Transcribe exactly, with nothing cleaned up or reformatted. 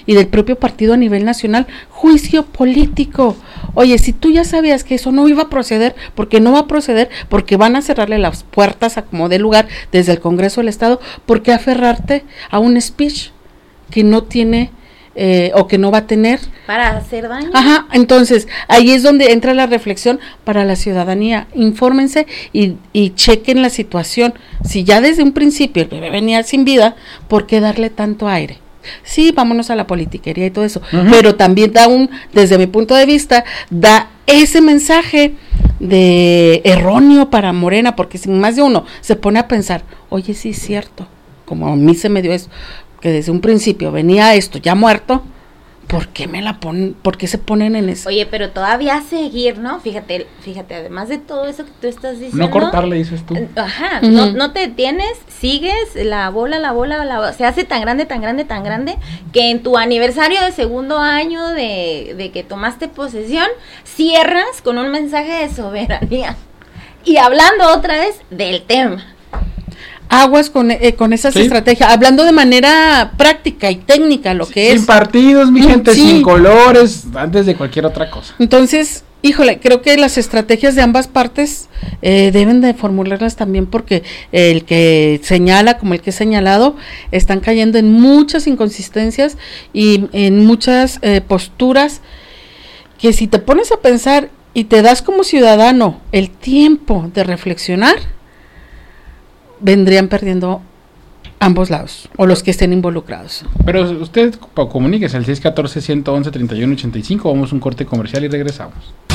y del propio partido a nivel nacional, juicio político. Oye, si tú ya sabías que eso no iba a proceder, porque no va a proceder, porque van a cerrarle las puertas a como dé lugar desde el Congreso del Estado, ¿por qué aferrarte a un speech que no tiene eh, o que no va a tener? Para hacer daño. Ajá, entonces ahí es donde entra la reflexión para la ciudadanía. Infórmense y, y chequen la situación. Si ya desde un principio el bebé venía sin vida, ¿por qué darle tanto aire? Sí, vámonos a la politiquería y todo eso, uh-huh. Pero también da un, desde mi punto de vista, da ese mensaje de erróneo para Morena, porque si más de uno se pone a pensar, oye, sí es cierto, como a mí se me dio eso, que desde un principio venía esto ya muerto, ¿por qué me la ponen, por qué se ponen en eso? Oye, pero todavía seguir, ¿no? Fíjate, fíjate, además de todo eso que tú estás diciendo. No cortarle, dices tú. Ajá, uh-huh. no, no te detienes, sigues, la bola, la bola, la, se hace tan grande, tan grande, tan grande, que en tu aniversario de segundo año de, de que tomaste posesión, cierras con un mensaje de soberanía. Y hablando otra vez del tema. Aguas con, eh, con esas ¿sí? estrategias, hablando de manera práctica y técnica, lo que sin es. Sin partidos, mi gente, sí. Sin colores, antes de cualquier otra cosa. Entonces, híjole, creo que las estrategias de ambas partes eh, deben de formularlas también, porque el que señala como el que es señalado están cayendo en muchas inconsistencias y en muchas eh, posturas que si te pones a pensar y te das como ciudadano el tiempo de reflexionar, vendrían perdiendo ambos lados, o los que estén involucrados. Pero usted comuníquese al seis uno cuatro, uno uno uno, tres uno ocho cinco, vamos a un corte comercial y regresamos.